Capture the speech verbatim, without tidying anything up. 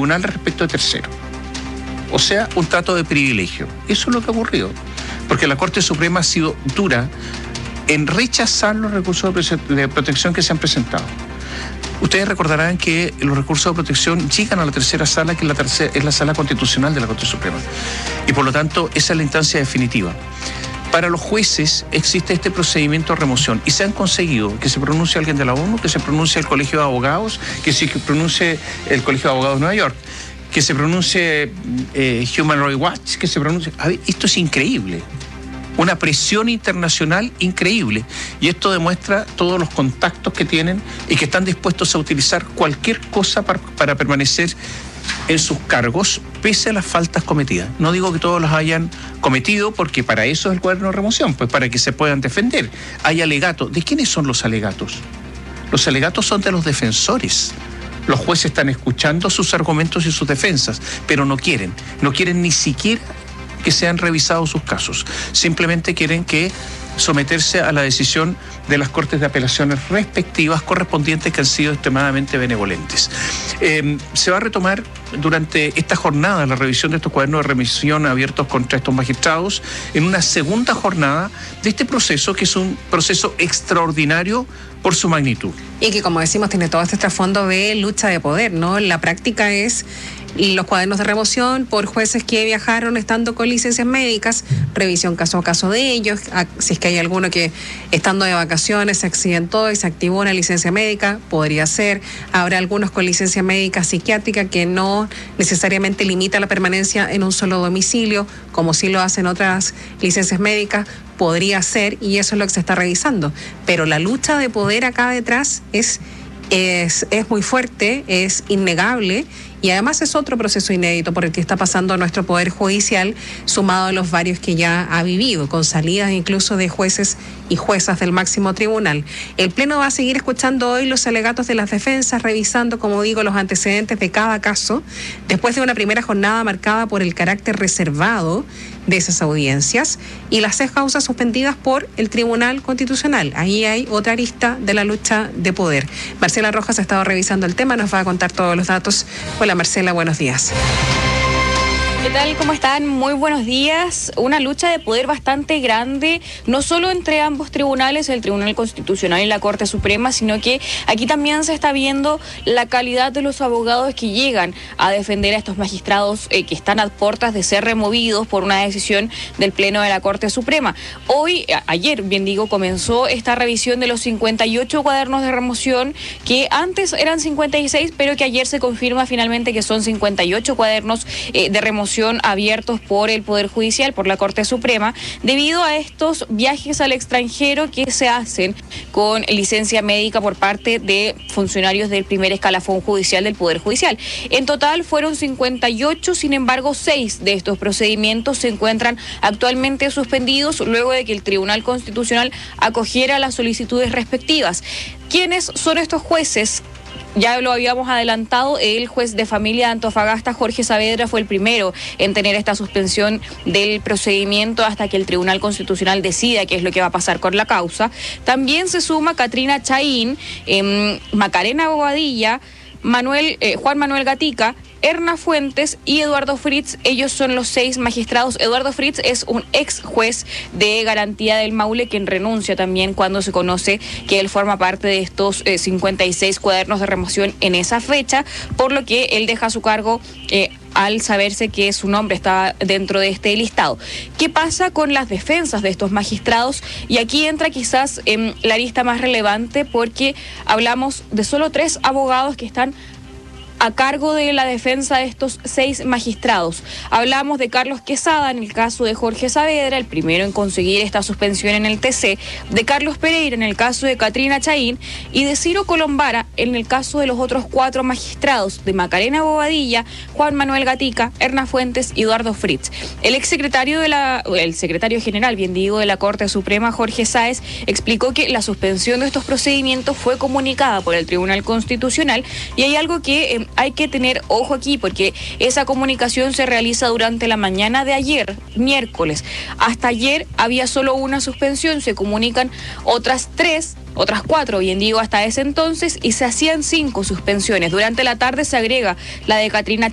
tribunal respecto de terceros. O sea, un trato de privilegio. Eso es lo que ha ocurrido. Porque la Corte Suprema ha sido dura en rechazar los recursos de protección que se han presentado. Ustedes recordarán que los recursos de protección llegan a la tercera sala, que es la, tercera, es la sala constitucional de la Corte Suprema. Y por lo tanto, esa es la instancia definitiva. Para los jueces existe este procedimiento de remoción y se han conseguido que se pronuncie alguien de la ONU, que se pronuncie el Colegio de Abogados, que se pronuncie el Colegio de Abogados de Nueva York, que se pronuncie eh, Human Rights Watch, que se pronuncie... A ver, esto es increíble. Una presión internacional increíble. Y esto demuestra todos los contactos que tienen y que están dispuestos a utilizar cualquier cosa para, para permanecer en sus cargos, pese a las faltas cometidas. No digo que todos las hayan cometido, porque para eso es el cuaderno de remoción, pues para que se puedan defender. Hay alegatos. ¿De quiénes son los alegatos? Los alegatos son de los defensores. Los jueces están escuchando sus argumentos y sus defensas, pero no quieren. No quieren ni siquiera que sean revisados sus casos. Simplemente quieren que someterse a la decisión de las Cortes de Apelaciones respectivas correspondientes, que han sido extremadamente benevolentes. Eh, se va a retomar durante esta jornada la revisión de estos cuadernos de remisión abiertos contra estos magistrados en una segunda jornada de este proceso, que es un proceso extraordinario por su magnitud. Y que, como decimos, tiene todo este trasfondo de lucha de poder, ¿no? La práctica es los cuadernos de remoción por jueces que viajaron estando con licencias médicas, revisión caso a caso de ellos, si es que hay alguno que estando de vacaciones se accidentó y se activó una licencia médica, podría ser. Habrá algunos con licencia médica psiquiátrica que no necesariamente limita la permanencia en un solo domicilio, como sí lo hacen otras licencias médicas, podría ser, y eso es lo que se está revisando. Pero la lucha de poder acá detrás es, es, es muy fuerte, es innegable. Y además es otro proceso inédito por el que está pasando nuestro Poder Judicial, sumado a los varios que ya ha vivido, con salidas incluso de jueces y juezas del máximo tribunal. El Pleno va a seguir escuchando hoy los alegatos de las defensas, revisando, como digo, los antecedentes de cada caso, después de una primera jornada marcada por el carácter reservado de esas audiencias y las seis causas suspendidas por el Tribunal Constitucional. Ahí hay otra arista de la lucha de poder. Marcela Rojas ha estado revisando el tema, nos va a contar todos los datos. Hola Marcela, buenos días. ¿Qué tal? ¿Cómo están? Muy buenos días. Una lucha de poder bastante grande, no solo entre ambos tribunales, el Tribunal Constitucional y la Corte Suprema, sino que aquí también se está viendo la calidad de los abogados que llegan a defender a estos magistrados eh, que están a puertas de ser removidos por una decisión del Pleno de la Corte Suprema. Hoy, a- ayer, bien digo, comenzó esta revisión de los cincuenta y ocho cuadernos de remoción, que antes eran cincuenta y seis, pero que ayer se confirma finalmente que son cincuenta y ocho cuadernos eh, de remoción abiertos por el Poder Judicial, por la Corte Suprema, debido a estos viajes al extranjero que se hacen con licencia médica por parte de funcionarios del primer escalafón judicial del Poder Judicial. En total fueron cincuenta y ocho, sin embargo, seis de estos procedimientos se encuentran actualmente suspendidos luego de que el Tribunal Constitucional acogiera las solicitudes respectivas. ¿Quiénes son estos jueces? Ya lo habíamos adelantado, el juez de familia de Antofagasta, Jorge Saavedra, fue el primero en tener esta suspensión del procedimiento hasta que el Tribunal Constitucional decida qué es lo que va a pasar con la causa. También se suma Katrina Chaín, eh, Macarena Bobadilla, Manuel, eh, Juan Manuel Gatica, Erna Fuentes y Eduardo Fritz. Ellos son los seis magistrados. Eduardo Fritz es un ex juez de garantía del Maule, quien renuncia también cuando se conoce que él forma parte de estos eh, cincuenta y seis cuadernos de remoción en esa fecha, por lo que él deja su cargo eh, al saberse que su nombre está dentro de este listado. ¿Qué pasa con las defensas de estos magistrados? Y aquí entra quizás eh, la lista más relevante, porque hablamos de solo tres abogados que están a cargo de la defensa de estos seis magistrados. Hablamos de Carlos Quesada en el caso de Jorge Saavedra, el primero en conseguir esta suspensión en el T C, de Carlos Pereira en el caso de Katrina Chaín y de Ciro Colombara en el caso de los otros cuatro magistrados, de Macarena Bobadilla, Juan Manuel Gatica, Erna Fuentes y Eduardo Fritz. El exsecretario de la, el secretario general, bien digo, de la Corte Suprema, Jorge Sáez, explicó que la suspensión de estos procedimientos fue comunicada por el Tribunal Constitucional, y hay algo que eh, hay que tener ojo aquí, porque esa comunicación se realiza durante la mañana de ayer, miércoles. Hasta ayer había solo una suspensión, se comunican otras tres, otras cuatro, bien digo, hasta ese entonces, y se hacían cinco suspensiones. Durante la tarde se agrega la de Katrina